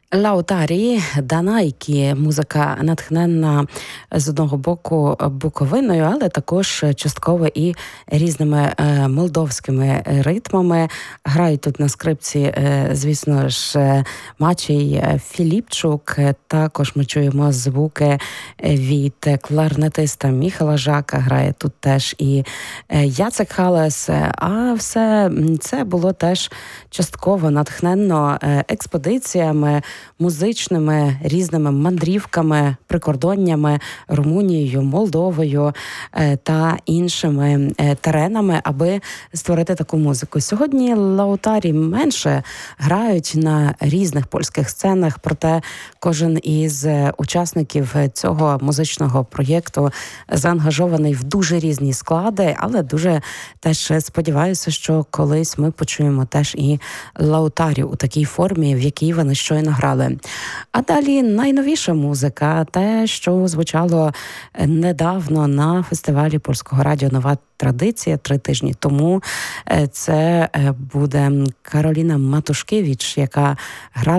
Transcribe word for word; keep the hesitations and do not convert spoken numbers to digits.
Лаутарі, Данайки, музика натхненна з одного боку буковиною, але також частково і різними е, молдовськими ритмами. Грають тут на скрипці, е, звісно ж, Мачій Філіпчук. Також ми чуємо звуки від кларнетиста Міхала Жака. Грає тут теж і Яцек Халес. А все це було теж частково натхненно експедиціями, музичними різними мандрівками, прикордоннями Румунією, Молдовою е, та іншими е, теренами, аби створити таку музику. Сьогодні Лаутарі менше грають на різних польських сценах, проте кожен із учасників цього музичного проєкту заангажований в дуже різні склади, але дуже теж сподіваюся, що колись ми почуємо теж і Лаутарі у такій формі, в якій вони щойно грали. А далі найновіша музика, те, що звучало недавно на фестивалі Польського радіо «Нова традиція» три тижні тому. Це буде Кароліна Матушкевич, яка грала